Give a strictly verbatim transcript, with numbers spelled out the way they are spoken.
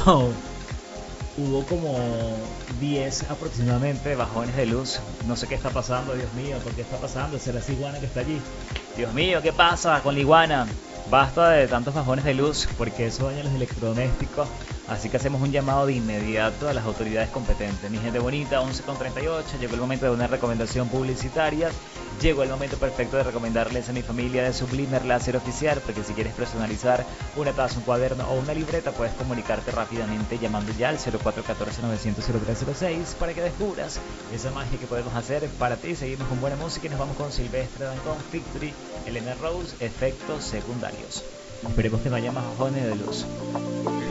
hubo hubo como diez aproximadamente bajones de luz. No sé qué está pasando, Dios mío, ¿por qué está pasando? ¿Será esa iguana que está allí? Dios mío, ¿qué pasa con la iguana? Basta de tantos bajones de luz porque eso daña los electrodomésticos. Así que hacemos un llamado de inmediato a las autoridades competentes. Mi gente bonita, once con treinta y ocho, llegó el momento de una recomendación publicitaria. Llegó el momento perfecto de recomendarles a mi familia de Sublimer Láser Oficial, porque si quieres personalizar una taza, un cuaderno o una libreta, puedes comunicarte rápidamente llamando ya al cero cuatro uno cuatro nueve cero cero cero tres cero seis para que descubras esa magia que podemos hacer para ti. Seguimos con buena música y nos vamos con Silvestre Dangond, Victory, Elena Rose, efectos secundarios. Esperemos que no haya más bajones de luz.